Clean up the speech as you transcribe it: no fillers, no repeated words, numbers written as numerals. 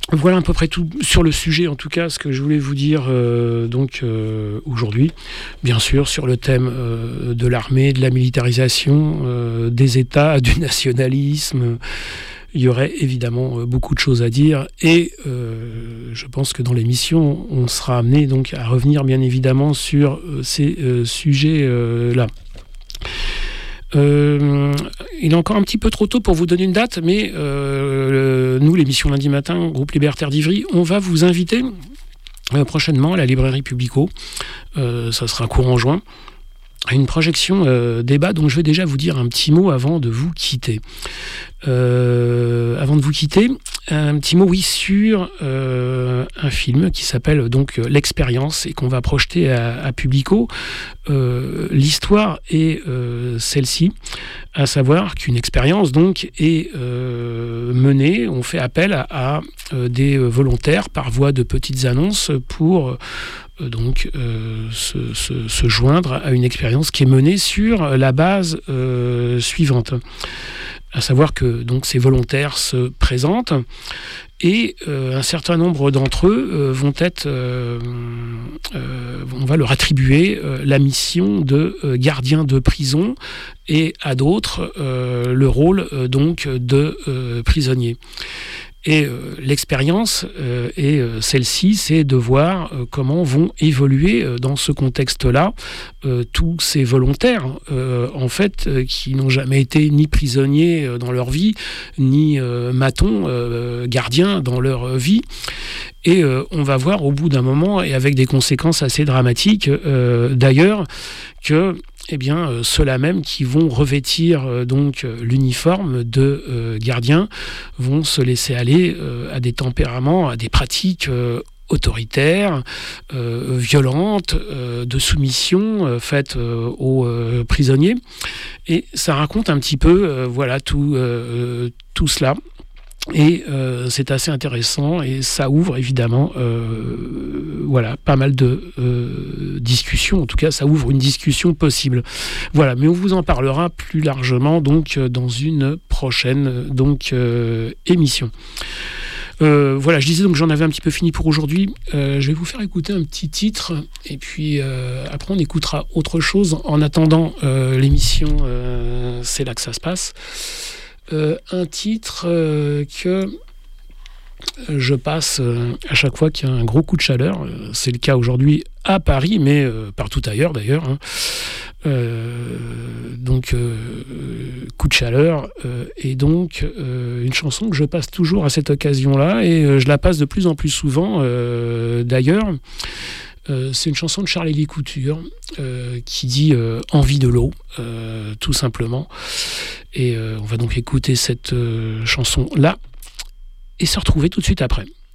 Voilà à peu près tout sur le sujet, en tout cas, ce que je voulais vous dire aujourd'hui. Bien sûr, sur le thème de l'armée, de la militarisation, des États, du nationalisme. Il y aurait évidemment beaucoup de choses à dire et je pense que dans l'émission, on sera amené donc à revenir bien évidemment sur ces sujets-là. Il est encore un petit peu trop tôt pour vous donner une date, mais nous, l'émission lundi matin, groupe Libertaire d'Ivry, on va vous inviter prochainement à la librairie Publico, ça sera courant juin, à une projection débat dont je vais déjà vous dire un petit mot avant de vous quitter. Un petit mot, oui, sur un film qui s'appelle donc L'Expérience et qu'on va projeter à Publico. L'histoire est celle-ci, à savoir qu'une expérience donc est menée, on fait appel à des volontaires par voie de petites annonces pour se joindre à une expérience qui est menée sur la base suivante. À savoir que donc, ces volontaires se présentent et un certain nombre d'entre eux on va leur attribuer la mission de gardien de prison et à d'autres le rôle donc de prisonnier. Et l'expérience est celle-ci, c'est de voir comment vont évoluer dans ce contexte-là tous ces volontaires, en fait, qui n'ont jamais été ni prisonniers dans leur vie, ni matons, gardiens dans leur vie. Et on va voir au bout d'un moment, et avec des conséquences assez dramatiques d'ailleurs, que ceux-là même qui vont revêtir donc l'uniforme de gardien vont se laisser aller à des tempéraments, à des pratiques autoritaires, violentes, de soumission faites aux prisonniers. Et ça raconte un petit peu tout cela. Et c'est assez intéressant et ça ouvre évidemment pas mal de discussions. En tout cas, ça ouvre une discussion possible. Voilà, mais on vous en parlera plus largement donc dans une prochaine émission. Je disais donc j'en avais un petit peu fini pour aujourd'hui. Je vais vous faire écouter un petit titre et puis après on écoutera autre chose. En attendant l'émission, c'est là que ça se passe. Un titre que je passe à chaque fois qu'il y a un gros coup de chaleur. C'est le cas aujourd'hui à Paris, mais partout ailleurs d'ailleurs. Coup de chaleur. Et donc, une chanson que je passe toujours à cette occasion-là, et je la passe de plus en plus souvent d'ailleurs. C'est une chanson de Charles-Élie Couture qui dit « Envie de l'eau », tout simplement. Et on va donc écouter cette chanson-là et se retrouver tout de suite après.